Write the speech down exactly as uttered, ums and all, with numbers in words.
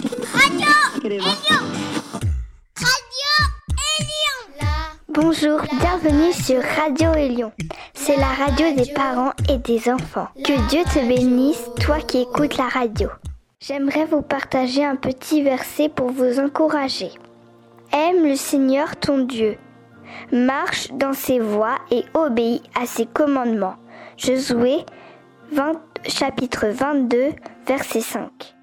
Radio Élion. Radio Élion. Bonjour, bienvenue sur Radio Élion. C'est la radio des parents et des enfants. Que Dieu te bénisse, toi qui écoutes la radio. J'aimerais vous partager un petit verset pour vous encourager. Aime le Seigneur ton Dieu. Marche dans ses voies et obéis à ses commandements. Josué vingt, chapitre vingt-deux, verset cinq.